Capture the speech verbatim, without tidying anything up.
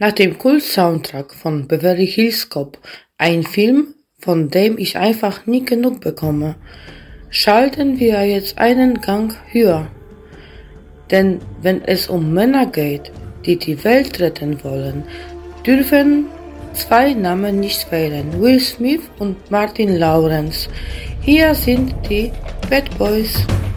Nach dem Kult-Soundtrack von Beverly Hills Cop, ein Film, von dem ich einfach nie genug bekomme, schalten wir jetzt einen Gang höher. Denn wenn es um Männer geht, die die Welt retten wollen, dürfen zwei Namen nicht fehlen: Will Smith und Martin Lawrence. Hier sind die Bad Boys.